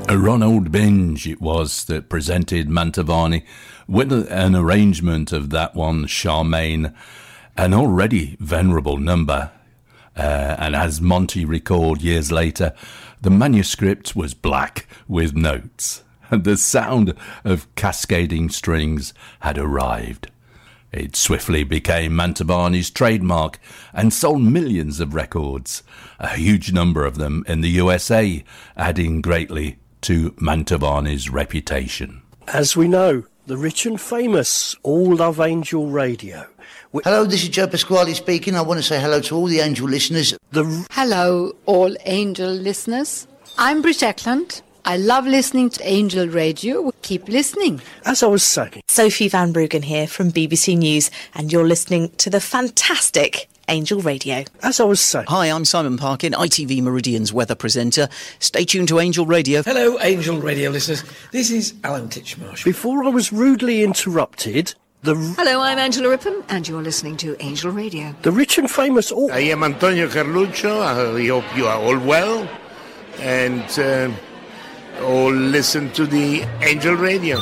Ronald Binge it was that presented Mantovani with an arrangement of that one, Charmaine, an already venerable number. And as Monty recalled years later, the manuscript was black with notes, and the sound of cascading strings had arrived. It swiftly became Mantovani's trademark and sold millions of records, a huge number of them in the USA, adding greatly to Mantovani's reputation. As we know, the rich and famous all love Angel Radio. Hello, this is Joe Pasquale speaking. I want to say hello to all the Angel listeners. Hello, all Angel listeners. I'm Brit Eklund. I love listening to Angel Radio. Keep listening. As I was saying, Sophie Van Bruggen here from BBC News, and you're listening to the fantastic Angel Radio. As I was saying. Hi, I'm Simon Parkin, ITV Meridian's weather presenter. Stay tuned to Angel Radio. Hello, Angel Radio listeners. This is Alan Titchmarsh. Before I was rudely interrupted, Hello, I'm Angela Rippon, and you're listening to Angel Radio. The rich and famous all... I am Antonio Carluccio. I hope you are all well. And all listen to the Angel Radio.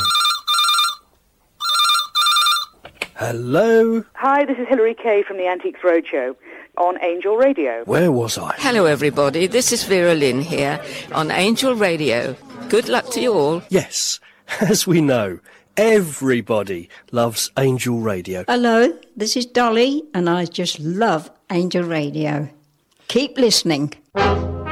Hello. Hi, this is Hilary Kay from the Antiques Roadshow on Angel Radio. Where was I? Hello, everybody. This is Vera Lynn here on Angel Radio. Good luck to you all. Yes, as we know, everybody loves Angel Radio. Hello, this is Dolly, and I just love Angel Radio. Keep listening.